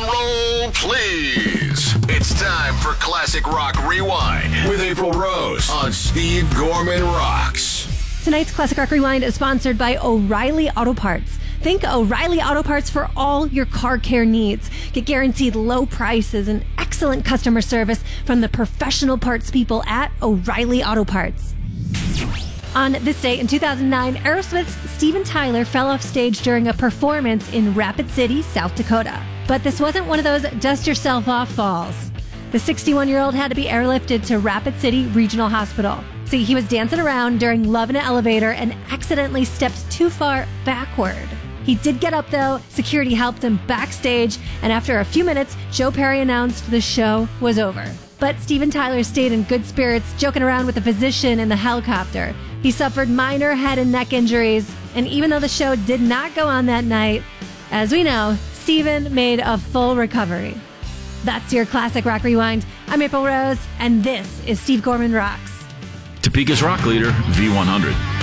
roll, please. It's time for Classic Rock Rewind with April Rose on Steve Gorman Rocks. Tonight's Classic Rock Rewind is sponsored by O'Reilly Auto Parts. Think O'Reilly Auto Parts for all your car care needs. Get guaranteed low prices and excellent customer service from the professional parts people at O'Reilly Auto Parts. On this day in 2009, Aerosmith's Steven Tyler fell off stage during a performance in Rapid City, South Dakota. But this wasn't one of those dust yourself off falls. The 61-year-old had to be airlifted to Rapid City Regional Hospital. See, he was dancing around during Love in an Elevator and accidentally stepped too far backward. He did get up, though. Security helped him backstage, and after a few minutes, Joe Perry announced the show was over. But Steven Tyler stayed in good spirits, joking around with a physician in the helicopter. He suffered minor head and neck injuries, and even though the show did not go on that night, as we know, Steven made a full recovery. That's your Classic Rock Rewind. I'm April Rose, and this is Steve Gorman Rocks. Topeka's rock leader, V100.